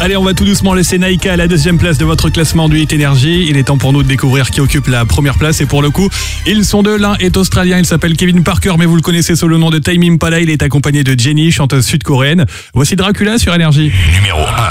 Allez, on va tout doucement laisser Naïka à la deuxième place de votre classement du Hit Énergie. Il est temps pour nous de découvrir qui occupe la première place. Et pour le coup, ils sont deux. L'un est australien, il s'appelle Kevin Parker, mais vous le connaissez sous le nom de Tame Impala. Il est accompagné de Jennie, chanteuse sud-coréenne. Voici Dracula sur Énergie. Numéro 1.